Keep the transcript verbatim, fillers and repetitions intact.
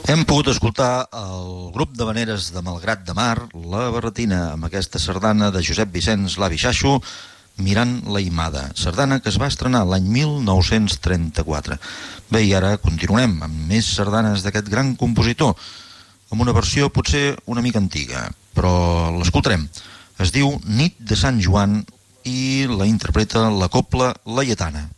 Hem pogut escoltar el grup de Veneres de Malgrat de Mar, La Barretina, amb aquesta sardana de Josep Vicenç L'avi Xaxo, Mirant la Imada, sardana que es va estrenar l'any mil nou-cents trenta-quatre. Bé, i ara continuem amb més sardanes d'aquest gran compositor, amb una versió potser una mica antiga, però l'escoltarem. Es diu Nit de Sant Joan i la interpreta la Cobla Laietana.